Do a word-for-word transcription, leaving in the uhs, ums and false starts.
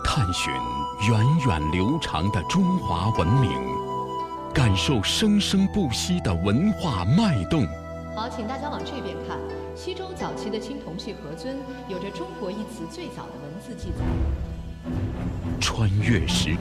探寻源远流长的中华文明，感受生生不息的文化脉动。 好，请大家往这边看。西周早期的青铜器盒尊有着“中国”一词最早的文字记载。 穿越时